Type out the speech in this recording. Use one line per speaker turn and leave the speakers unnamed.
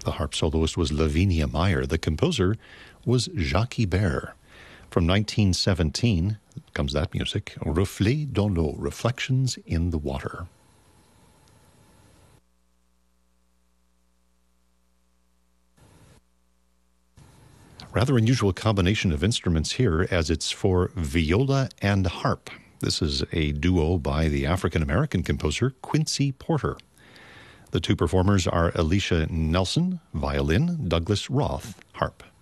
The harp soloist was Lavinia Meyer. The composer was Jacques Ibert. From 1917 comes that music, Reflets dans l'eau, Reflections in the Water. Rather unusual combination of instruments here, as it's for viola and harp. This is a duo by the African-American composer Quincy Porter. The two performers are Alicia Nelson, violin, Douglas Roth, harp.